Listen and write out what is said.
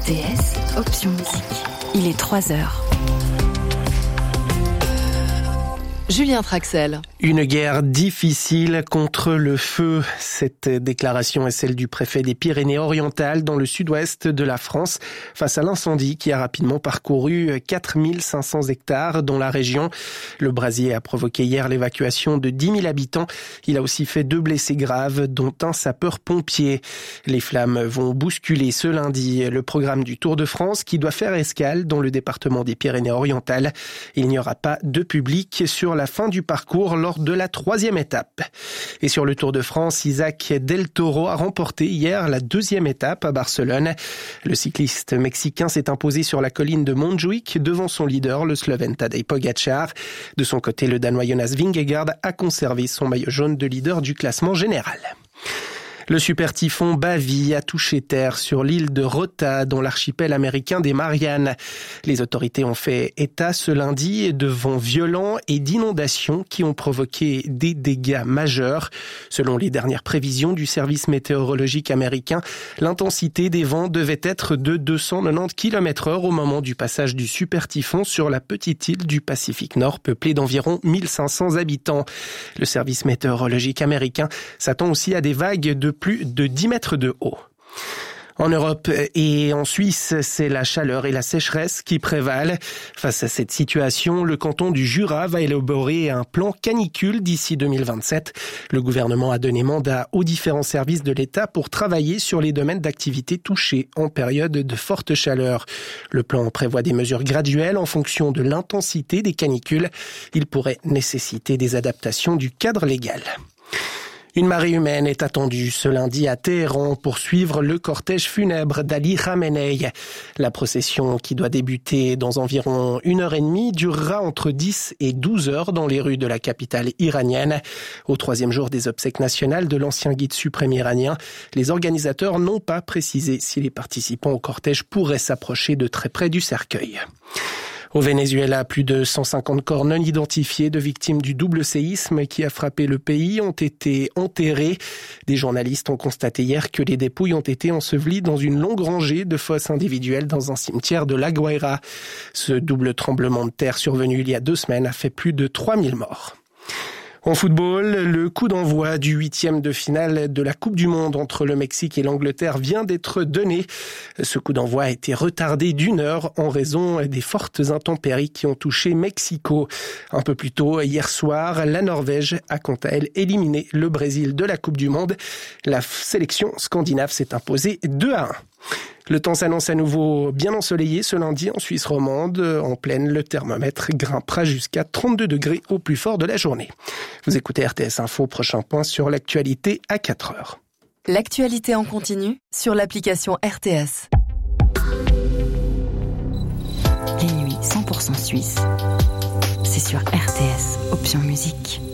RTS, option musique. Il est 3h. Julien Traxel. Une guerre difficile contre le feu. Cette déclaration est celle du préfet des Pyrénées-Orientales dans le sud-ouest de la France face à l'incendie qui a rapidement parcouru 4500 hectares dans la région. Le brasier a provoqué hier l'évacuation de 10 000 habitants. Il a aussi fait 2 blessés graves, dont un sapeur-pompier. Les flammes vont bousculer ce lundi le programme du Tour de France qui doit faire escale dans le département des Pyrénées-Orientales. Il n'y aura pas de public sur la fin du parcours lors de la 3e étape. Et sur le Tour de France, Isaac Del Toro a remporté hier la 2e étape à Barcelone. Le cycliste mexicain s'est imposé sur la colline de Montjuïc devant son leader, le Slovène Tadej Pogačar. De son côté, le Danois Jonas Vingegaard a conservé son maillot jaune de leader du classement général. Le super typhon Bavi a touché terre sur l'île de Rota, dans l'archipel américain des Mariannes. Les autorités ont fait état ce lundi de vents violents et d'inondations qui ont provoqué des dégâts majeurs. Selon les dernières prévisions du service météorologique américain, l'intensité des vents devait être de 290 km/h au moment du passage du super typhon sur la petite île du Pacifique Nord, peuplée d'environ 1500 habitants. Le service météorologique américain s'attend aussi à des vagues de plus de 10 mètres de haut. En Europe et en Suisse, c'est la chaleur et la sécheresse qui prévalent. Face à cette situation, le canton du Jura va élaborer un plan canicule d'ici 2027. Le gouvernement a donné mandat aux différents services de l'État pour travailler sur les domaines d'activité touchés en période de forte chaleur. Le plan prévoit des mesures graduelles en fonction de l'intensité des canicules. Il pourrait nécessiter des adaptations du cadre légal. Une marée humaine est attendue ce lundi à Téhéran pour suivre le cortège funèbre d'Ali Khamenei. La procession, qui doit débuter dans environ 1h30, durera entre 10 et 12 heures dans les rues de la capitale iranienne. Au 3e jour des obsèques nationales de l'ancien guide suprême iranien, les organisateurs n'ont pas précisé si les participants au cortège pourraient s'approcher de très près du cercueil. Au Venezuela, plus de 150 corps non identifiés de victimes du double séisme qui a frappé le pays ont été enterrés. Des journalistes ont constaté hier que les dépouilles ont été ensevelies dans une longue rangée de fosses individuelles dans un cimetière de La Guaira. Ce double tremblement de terre survenu il y a 2 semaines a fait plus de 3000 morts. En football, le coup d'envoi du 8e de finale de la Coupe du Monde entre le Mexique et l'Angleterre vient d'être donné. Ce coup d'envoi a été retardé d'1 heure en raison des fortes intempéries qui ont touché Mexico. Un peu plus tôt, hier soir, la Norvège a quant à elle éliminé le Brésil de la Coupe du Monde. La sélection scandinave s'est imposée 2-1. Le temps s'annonce à nouveau bien ensoleillé ce lundi en Suisse romande. En pleine, le thermomètre grimpera jusqu'à 32 degrés au plus fort de la journée. Vous écoutez RTS Info, prochain point sur l'actualité à 4h. L'actualité en continu sur l'application RTS. Les nuits 100% suisses, c'est sur RTS, option musique.